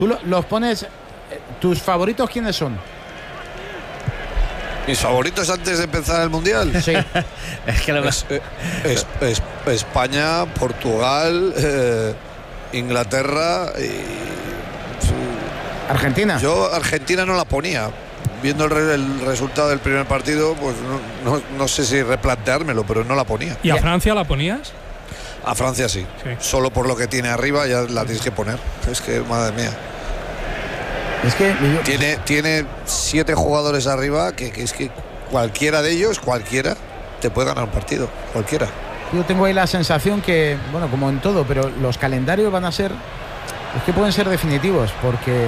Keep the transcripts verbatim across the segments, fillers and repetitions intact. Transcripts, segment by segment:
Tú lo, los pones. ¿Tus favoritos quiénes son? Mis favoritos antes de empezar el Mundial. Sí. Es que lo es, es, es, España, Portugal, eh, Inglaterra y. Argentina. Yo Argentina no la ponía. Viendo el, re, el resultado del primer partido, pues no, no, no sé si replanteármelo, pero no la ponía. ¿Y a Francia la ponías? A Francia sí. sí. Solo por lo que tiene arriba ya la tienes que poner. Es que, madre mía. Es que tiene, tiene siete jugadores arriba que, que es que cualquiera de ellos, cualquiera, te puede ganar un partido. Cualquiera. Yo tengo ahí la sensación que, bueno, como en todo, pero los calendarios van a ser. Es que pueden ser definitivos, porque.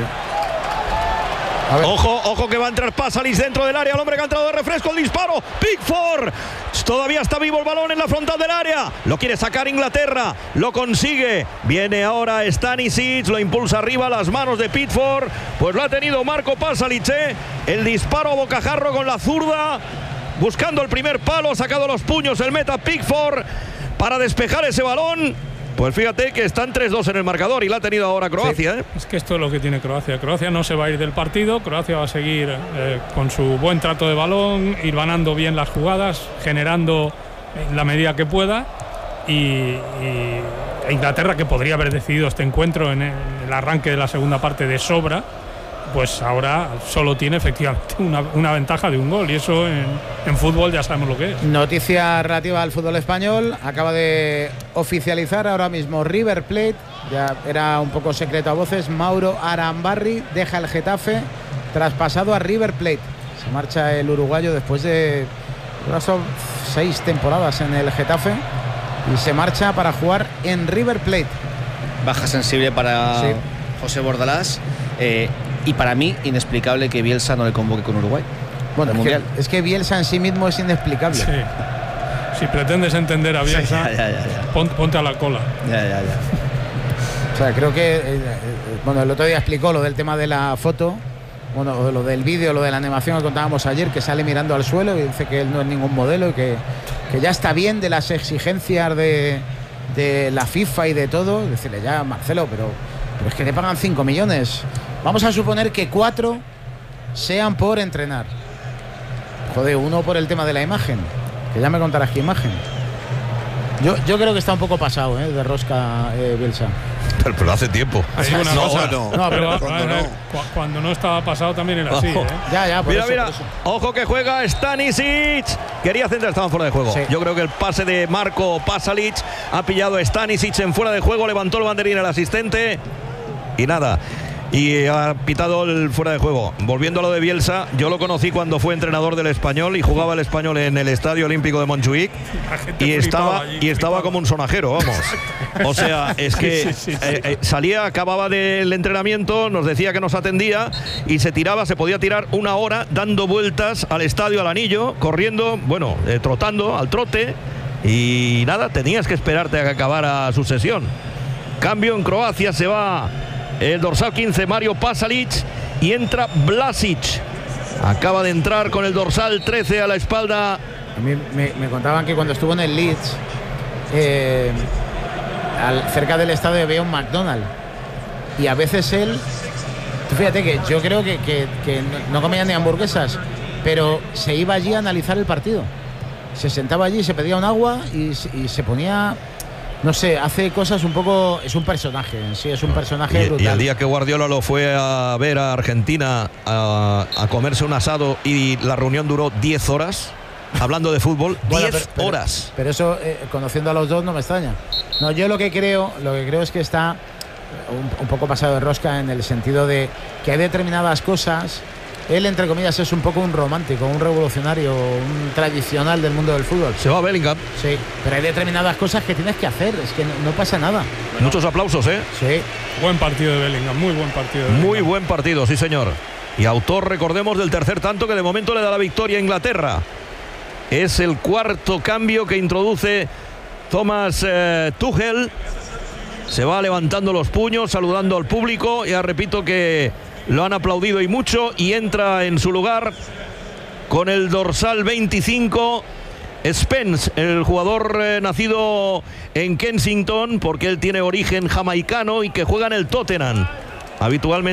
Ojo, ojo que va a entrar Pasalic dentro del área. El hombre que ha entrado de refresco, el disparo. Pickford. Todavía está vivo el balón en la frontal del área. Lo quiere sacar Inglaterra. Lo consigue. Viene ahora Stanisic. Lo impulsa arriba. Las manos de Pickford. Pues lo ha tenido Marco Pasalic, ¿eh? El disparo a bocajarro con la zurda. Buscando el primer palo. Ha sacado los puños el meta Pickford para despejar ese balón. Pues fíjate que están tres dos en el marcador y la ha tenido ahora Croacia. Sí. ¿eh? Es que esto es lo que tiene Croacia. Croacia no se va a ir del partido. Croacia va a seguir eh, con su buen trato de balón, ir ganando bien las jugadas, generando en la medida que pueda. Y, y Inglaterra, que podría haber decidido este encuentro en el, en el arranque de la segunda parte de sobra, pues ahora solo tiene efectivamente una, una ventaja de un gol, y eso en, en fútbol ya sabemos lo que es. Noticia relativa al fútbol español: acaba de oficializar ahora mismo River Plate, ya era un poco secreto a voces, Mauro Arambarri deja el Getafe, traspasado a River Plate. Se marcha el uruguayo después de son seis temporadas en el Getafe y se marcha para jugar en River Plate. Baja sensible para sí. José Bordalás. Eh, Y para mí, inexplicable que Bielsa no le convoque con Uruguay. Bueno, es que, es que Bielsa en sí mismo es inexplicable. Sí. Si pretendes entender a Bielsa, sí, ya, ya, ya. Pon, ponte a la cola. Ya, ya, ya. O sea, creo que. Eh, bueno, el otro día explicó lo del tema de la foto, bueno, lo del vídeo, lo de la animación que contábamos ayer, que sale mirando al suelo y dice que él no es ningún modelo y que, que ya está bien de las exigencias de, de la FIFA y de todo. Decirle ya, Marcelo, pero, pero es que te pagan cinco millones. Vamos a suponer que cuatro sean por entrenar. Joder, uno por el tema de la imagen. Que ya me contarás qué imagen. Yo, yo creo que está un poco pasado, ¿eh? De rosca eh, Bielsa. Pero, pero hace tiempo. Hay una no, cosa, no, no, pero cuando, ver, no. cuando no estaba pasado también era así, ¿eh? Ya, ya, por mira, eso, mira. por eso. Ojo que juega Stanisic. Quería centrar, estaban fuera de juego. Sí. Yo creo que el pase de Marco Pasalic ha pillado a Stanisic en fuera de juego. Levantó el banderín el asistente. Y nada. Y ha pitado el fuera de juego. Volviendo a lo de Bielsa, yo lo conocí cuando fue entrenador del Español y jugaba el Español en el Estadio Olímpico de Montjuic y estaba, allí, y estaba como un sonajero, vamos. O sea, es que sí, sí, sí, eh, eh, salía, acababa del entrenamiento, nos decía que nos atendía y se tiraba, se podía tirar una hora dando vueltas al estadio, al anillo, corriendo, bueno, eh, trotando, al trote, y nada, tenías que esperarte a que acabara su sesión. Cambio en Croacia, se va el dorsal quince, Mario Pasalic, y entra Vlasic. Acaba de entrar con el dorsal trece a la espalda. A mí me, me contaban que cuando estuvo en el Leeds, eh, al, cerca del estadio había un McDonald's. Y a veces él, tú fíjate que yo creo que, que, que no comía ni hamburguesas, pero se iba allí a analizar el partido. Se sentaba allí, se pedía un agua y, y se ponía... No sé, hace cosas un poco... Es un personaje, sí, es un personaje y, brutal. Y el día que Guardiola lo fue a ver a Argentina a, a comerse un asado y la reunión duró diez horas, hablando de fútbol, bueno, diez pero, horas. Pero, pero eso, eh, conociendo a los dos, no me extraña. No, yo lo que creo, lo que creo es que está un, un poco pasado de rosca en el sentido de que hay determinadas cosas... Él, entre comillas, es un poco un romántico, un revolucionario, un tradicional del mundo del fútbol. Se va a Bellingham. Sí, pero hay determinadas cosas que tienes que hacer, es que no, no pasa nada. Bueno, muchos aplausos, ¿eh? Sí. Buen partido de Bellingham, muy buen partido de Bellingham. Muy buen partido, sí señor. Y autor, recordemos, del tercer tanto que de momento le da la victoria a Inglaterra. Es el cuarto cambio que introduce Thomas eh, Tuchel. Se va levantando los puños, saludando al público. Ya repito que lo han aplaudido y mucho, y entra en su lugar con el dorsal veinticinco Spence, el jugador eh, nacido en Kensington, porque él tiene origen jamaicano y que juega en el Tottenham. habitualmente